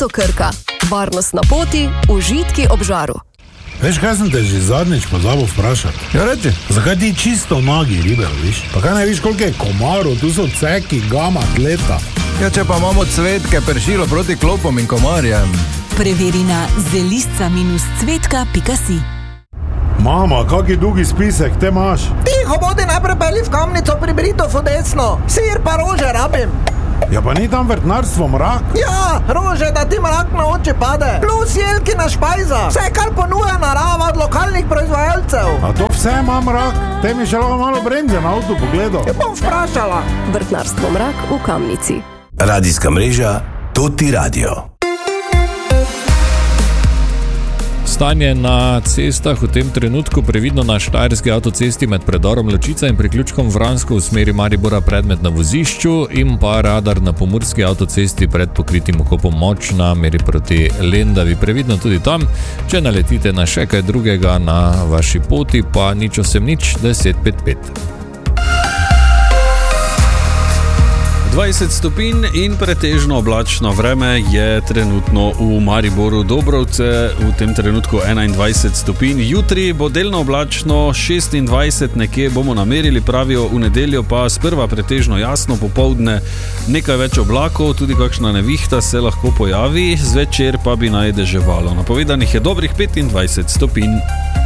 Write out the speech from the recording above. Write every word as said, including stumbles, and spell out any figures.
Avto Krka. Varnost na poti, užitki ob žaru. Veš, kaj sem te že zadnjič pozabil vprašati? Ja, reči. Zakaj ti čisto nogi ribe, viš? Pa kaj ne viš, koliko je komarov, tu so ceki, gama, tleta. Ja, če pa imamo cvetke, pršilo proti klopom in komarjem. Preveri na zelisca cvetka pika si. Mama, kaki dolgi spisek te imaš? Tiho bodi, najprej pelji v Kamnico pri Britofu desno. Sir pa rože rabim. Ja, pa ni tam vrtnarstvo mrak? Ja, rože, da ti mrak na oči pade. Plus jelkina špajza. Vse, kar ponuja narava od lokalnih proizvajalcev. A to vse ima mrak? Te mi še lahko malo brendja na avtu pogledal. Ja, bom vprašala. Vrtnarstvo mrak v Kamnici. Radijska mreža Toti Radio. Stanje na cestah v tem trenutku previdno na štajerski avtocesti med predorom Ločica in priključkom Vransko v smeri Maribora predmet na vozišču in pa radar na pomurski avtocesti pred pokritim vkopom Močna meri proti Lendavi. Previdno tudi tam, če naletite na še kaj drugega na vaši poti, pa nič osem nič deset pet pet. dvajset stopinj in pretežno oblačno vreme je trenutno v Mariboru. Dobrovce v tem trenutku enaindvajset stopinj. Jutri bo delno oblačno, šestindvajset nekje bomo namerili, pravijo, v nedeljo pa sprva pretežno jasno, popoldne nekaj več oblakov, tudi kakšna nevihta se lahko pojavi, zvečer pa bi naj deževalo. Napovedanih je dobrih petindvajset stopinj.